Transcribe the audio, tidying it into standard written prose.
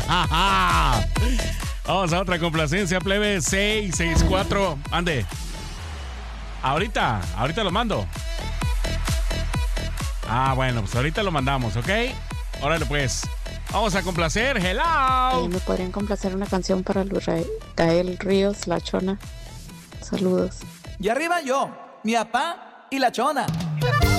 Vamos a otra complacencia, plebe. 664. Ande. Ahorita lo mando. Bueno, pues ahorita lo mandamos, ¿ok? Órale, pues. Vamos a complacer. Hello. ¿Me podrían complacer una canción para Luis Gael Ríos, La Chona? Saludos. Y arriba yo, mi papá y la chona.